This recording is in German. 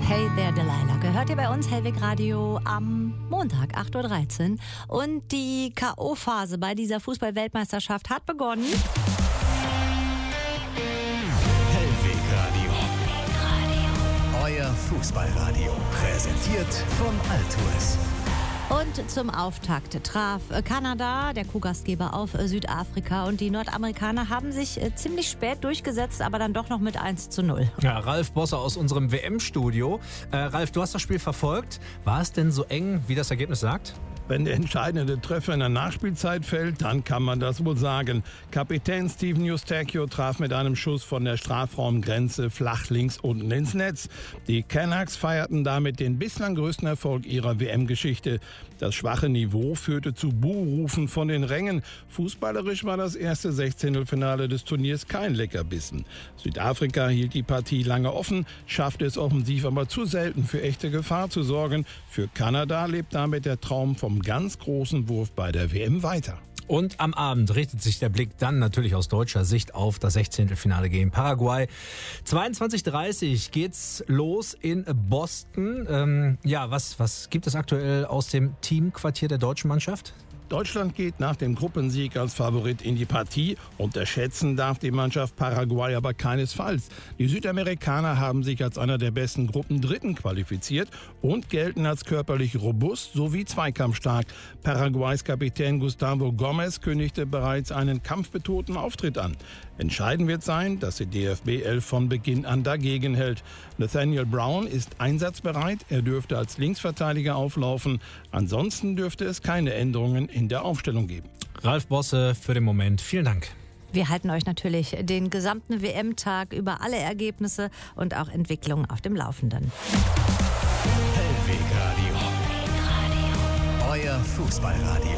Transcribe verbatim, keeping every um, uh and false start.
Hey there, Delilah. Gehört ihr bei uns Hellweg Radio am Montag, acht Uhr dreizehn. Und die K O-Phase bei dieser Fußball-Weltmeisterschaft hat begonnen. Hellweg Radio. Euer Fußballradio. Präsentiert von Altues. Und zum Auftakt traf Kanada, der Co-Gastgeber, auf Südafrika. Und die Nordamerikaner haben sich ziemlich spät durchgesetzt, aber dann doch noch mit eins zu null. Ja, Ralf Bosse aus unserem W M-Studio. Äh, Ralf, du hast das Spiel verfolgt. War es denn so eng, wie das Ergebnis sagt? Wenn der entscheidende Treffer in der Nachspielzeit fällt, dann kann man das wohl sagen. Kapitän Steven Eustachio traf mit einem Schuss von der Strafraumgrenze flach links unten ins Netz. Die Canucks feierten damit den bislang größten Erfolg ihrer W M-Geschichte. Das schwache Niveau führte zu Buhrufen von den Rängen. Fußballerisch war das erste Sechzehntelfinale des Turniers kein Leckerbissen. Südafrika hielt die Partie lange offen, schaffte es offensiv aber zu selten für echte Gefahr zu sorgen. Für Kanada lebt damit der Traum vom ganz großen Wurf bei der W M weiter. Und am Abend richtet sich der Blick dann natürlich aus deutscher Sicht auf das Sechzehntelfinale gegen Paraguay. zweiundzwanzig Uhr dreißig geht's los in Boston. Ähm, ja, was, was gibt es aktuell aus dem Teamquartier der deutschen Mannschaft? Deutschland geht nach dem Gruppensieg als Favorit in die Partie. Unterschätzen darf die Mannschaft Paraguay aber keinesfalls. Die Südamerikaner haben sich als einer der besten Gruppendritten qualifiziert und gelten als körperlich robust sowie zweikampfstark. Paraguays Kapitän Gustavo Gomez kündigte bereits einen kampfbetonten Auftritt an. Entscheidend wird sein, dass die D F B elf von Beginn an dagegen hält. Nathaniel Brown ist einsatzbereit. Er dürfte als Linksverteidiger auflaufen. Ansonsten dürfte es keine Änderungen in der Aufstellung geben. Ralf Bosse für den Moment. Vielen Dank. Wir halten euch natürlich den gesamten W M-Tag über alle Ergebnisse und auch Entwicklungen auf dem Laufenden. Hellweg Radio. Euer Fußballradio.